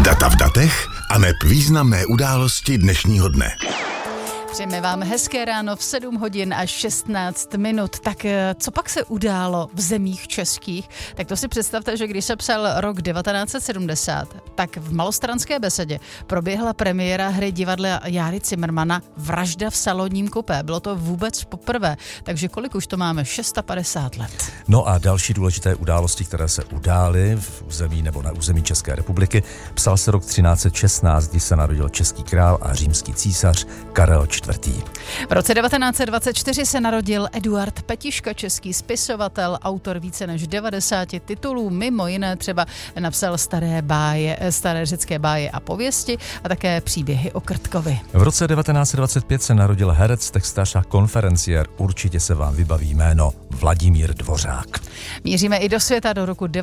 Data v datech aneb významné události dnešního dne. Přejeme vám hezké ráno v 7 hodin a 16 minut. Tak co pak se událo v zemích českých? Tak to si představte, že když se psal rok 1970, tak v Malostranské besedě proběhla premiéra hry divadla Járy Cimrmana Vražda v salonním kupé. Bylo to vůbec poprvé, takže kolik už to máme? 650 let. No a další důležité události, které se udály v území nebo na území České republiky, psal se rok 1316, kdy se narodil český král a římský císař Karel IV. V roce 1924 se narodil Eduard Petiška, český spisovatel, autor více než 90 titulů, mimo jiné třeba napsal staré řecké báje a pověsti a také příběhy o Krtkovi. V roce 1925 se narodil herec, textař a konferenciér, určitě se vám vybaví jméno Vladimír Dvořák. Míříme i do světa, do roku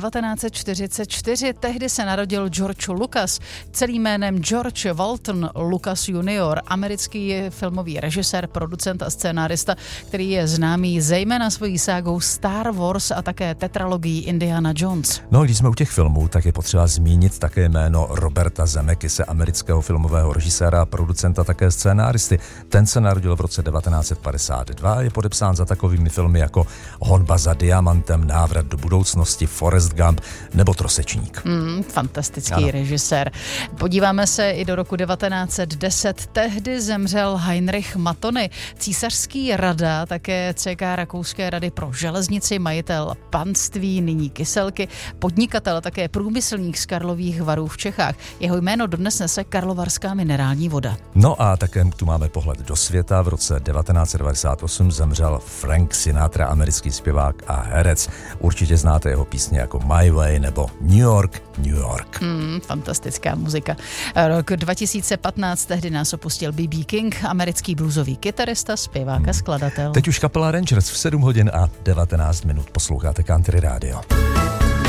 1944, tehdy se narodil George Lucas, celým jménem George Walton Lucas Jr., americký filmový režisér, producent a scénárista, který je známý zejména svojí ságou Star Wars a také tetralogií Indiana Jones. No, když jsme u těch filmů, tak je potřeba zmínit také jméno Roberta Zemeckise, amerického filmového režiséra, producenta, také scénáristy. Ten se narodil v roce 1952 a je podepsán za takovými filmy jako Honba za diamantem, Návrat do budoucnosti, Forrest Gump nebo Trosečník. Fantastický režisér. Podíváme se i do roku 1910. Tehdy zemřel Heinrich Matony, císařský rada, také CK Rakouské rady pro železnici, majitel panství, nyní Kyselky, podnikatel, také průmyslník z Karlových Varů v Čechách. Jeho jméno dodnes nese karlovarská minerální voda. No a také tu máme pohled do světa. V roce 1998 zemřel Frank Sinatra, americký zpěvák a herec. Určitě znáte jeho písně jako My Way nebo New York, New York. Fantastická muzika. Rok 2015, tehdy nás opustil B.B. King, americký bluesový kytarista, zpěvák a skladatel. Teď už kapela Rangers v 7 hodin a 19 minut posloucháte Country Radio.